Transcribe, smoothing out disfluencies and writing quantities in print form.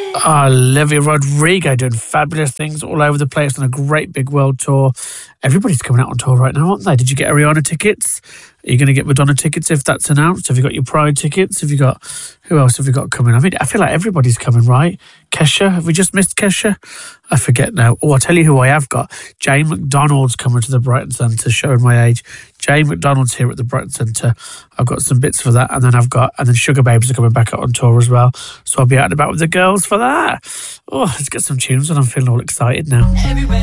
Olivia Rodrigo doing fabulous things all over the place on a great big world tour. Everybody's coming out on tour right now, aren't they? Did you get Ariana tickets? Are you going to get Madonna tickets if that's announced? Have you got your Pride tickets? Have you got... Who else have we got coming? I mean, I feel like everybody's coming, right? Kesha? Have we just missed Kesha? I forget now. Oh, I'll tell you who I have got. Jane McDonald's coming to the Brighton Centre, showing my age. Jane McDonald's here at the Brighton Centre. I've got some bits for that. And then Sugar Babes are coming back out on tour as well. So I'll be out and about with the girls for that. Oh, let's get some tunes and I'm feeling all excited now.